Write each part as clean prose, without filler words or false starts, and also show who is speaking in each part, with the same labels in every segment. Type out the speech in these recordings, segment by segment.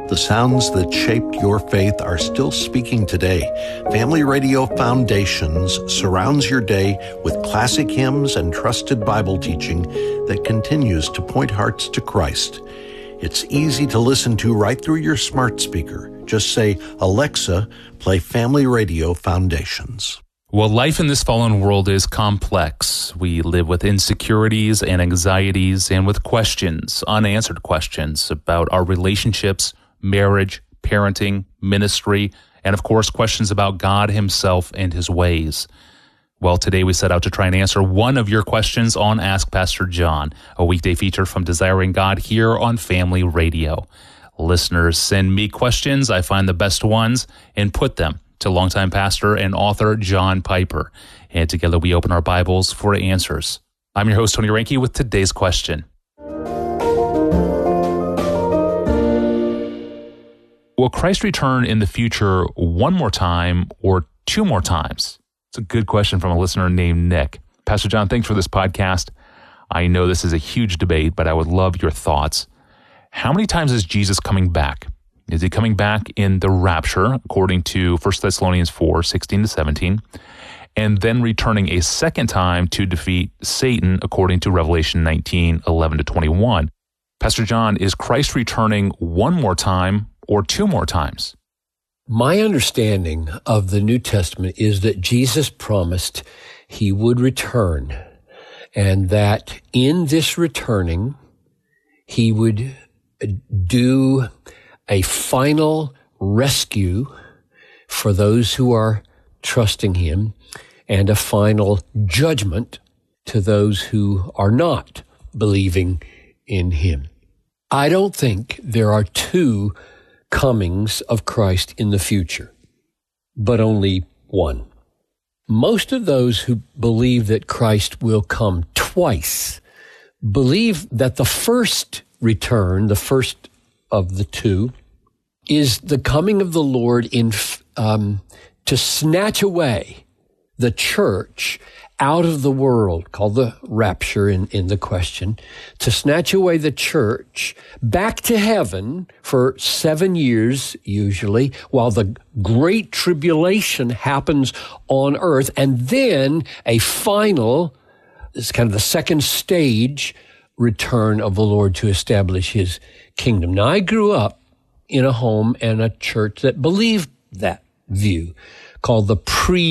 Speaker 1: The sounds that shaped your faith are still speaking today. Family Radio Foundations surrounds your day with classic hymns and trusted Bible teaching that continues to point hearts to Christ. It's easy to listen to right through your smart speaker. Just say, Alexa, play Family Radio Foundations.
Speaker 2: Well, life in this fallen world is complex. We live with insecurities and anxieties and with questions, unanswered questions about our relationships, marriage, parenting, ministry, and of course, questions about God himself and his ways. Well, today we set out to try and answer one of your questions on Ask Pastor John, a weekday feature from Desiring God here on Family Radio. Listeners send me questions. I find the best ones and put them to longtime pastor and author John Piper. And together we open our Bibles for answers. I'm your host, Tony Reinke, with today's question. Will Christ return in the future one more time or two more times? It's a good question from a listener named Nick. Pastor John, thanks for this podcast. I know this is a huge debate, but I would love your thoughts. How many times is Jesus coming back? Is he coming back in the rapture, according to 1 Thessalonians 4, 16 to 17, and then returning a second time to defeat Satan, according to Revelation 19, 11 to 21? Pastor John, is Christ returning one more time or two more times?
Speaker 3: My understanding of the New Testament is that Jesus promised he would return, and that in this returning, he would do a final rescue for those who are trusting him, and a final judgment to those who are not believing in him. I don't think there are two comings of Christ in the future, but only one. Most of those who believe that Christ will come twice believe that the first return, the first of the two, is the coming of the Lord to snatch away the church out of the world, called the rapture in the question, to snatch away the church back to heaven for 7 years, usually, while the great tribulation happens on earth, and then a final, this is kind of the second stage, return of the Lord to establish his kingdom. Now, I grew up in a home and a church that believed that view, called the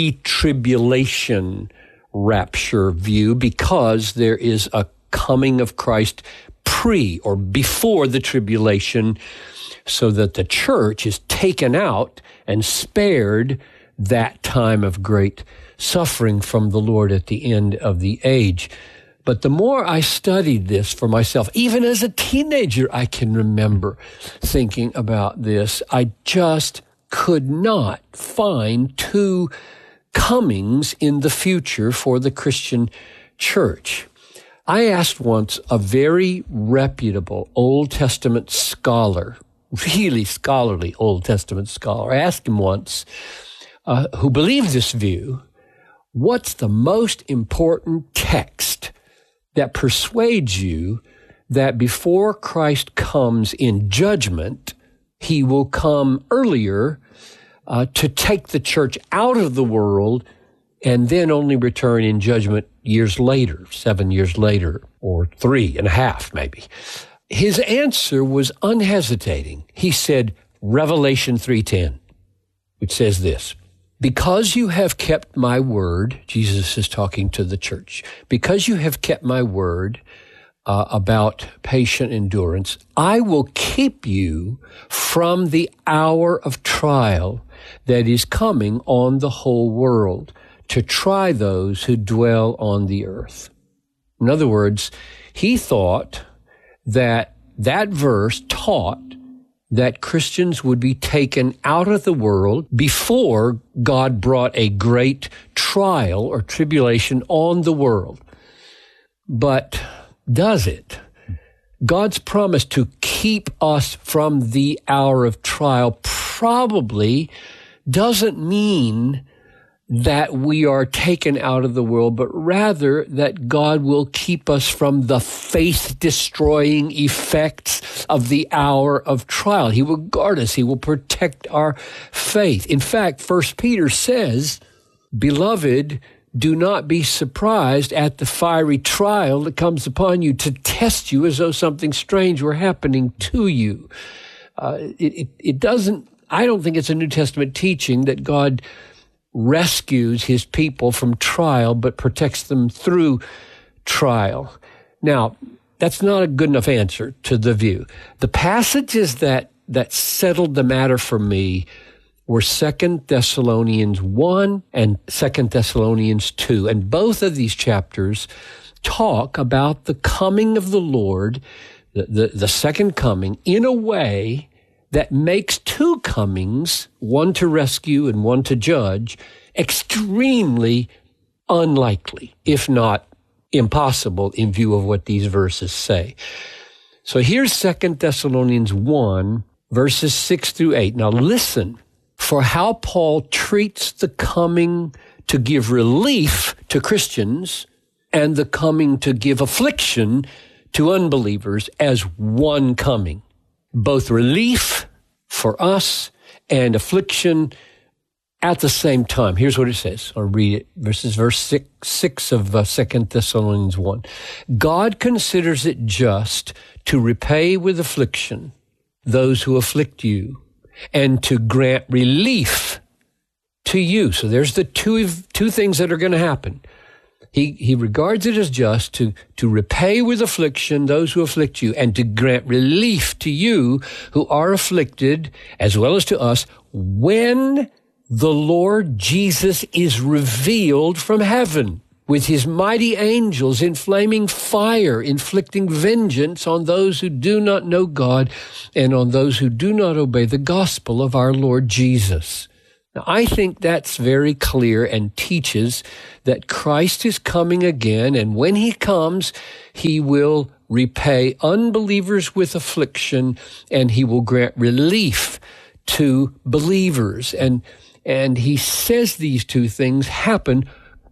Speaker 3: pre-tribulation rapture view, because there is a coming of Christ pre or before the tribulation, so that the church is taken out and spared that time of great suffering from the Lord at the end of the age. But the more I studied this for myself, even as a teenager, I can remember thinking about this. I just could not find two comings in the future for the Christian church. I asked once a very reputable Old Testament scholar, really scholarly Old Testament scholar, I asked him once, who believed this view, what's the most important text that persuades you that before Christ comes in judgment, he will come earlier to take the church out of the world and then only return in judgment years later, 7 years later, or 3.5 maybe. His answer was unhesitating. He said, Revelation 3:10, which says this, because you have kept my word, Jesus is talking to the church, because you have kept my word about patient endurance, I will keep you from the hour of trial that is coming on the whole world to try those who dwell on the earth. In other words, he thought that that verse taught that Christians would be taken out of the world before God brought a great trial or tribulation on the world. But does it? God's promise to keep us from the hour of trial probably doesn't mean that we are taken out of the world, but rather that God will keep us from the faith-destroying effects of the hour of trial. He will guard us. He will protect our faith. In fact, 1 Peter says, "Beloved, do not be surprised at the fiery trial that comes upon you to test you as though something strange were happening to you." It doesn't, I don't think it's a New Testament teaching that God rescues his people from trial, but protects them through trial. Now, that's not a good enough answer to the view. The passages that settled the matter for me were 2 Thessalonians 1 and 2 Thessalonians 2. And both of these chapters talk about the coming of the Lord, the second coming, in a way that makes two comings, one to rescue and one to judge, extremely unlikely, if not impossible, in view of what these verses say. So here's 2 Thessalonians 1, verses 6 through 8. Now listen for how Paul treats the coming to give relief to Christians and the coming to give affliction to unbelievers as one coming. Both relief for us and affliction at the same time. Here's what it says. I'll read it. Verse 6 of 2 Thessalonians 1. God considers it just to repay with affliction those who afflict you and to grant relief to you. So there's the two things that are going to happen. He regards it as just to repay with affliction those who afflict you and to grant relief to you who are afflicted, as well as to us, when the Lord Jesus is revealed from heaven with his mighty angels in flaming fire, inflicting vengeance on those who do not know God and on those who do not obey the gospel of our Lord Jesus. Now, I think that's very clear and teaches that Christ is coming again, and when he comes, he will repay unbelievers with affliction, and he will grant relief to believers. And he says these two things happen,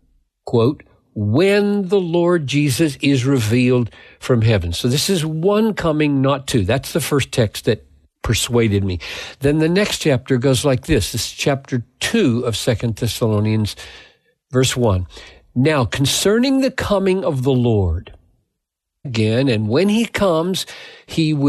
Speaker 3: quote, when the Lord Jesus is revealed from heaven. So this is one coming, not two. That's the first text that persuaded me. Then the next chapter goes like this. This is chapter 2 of 2 Thessalonians, verse 1. Now, concerning the coming of the Lord, again, and when he comes, he will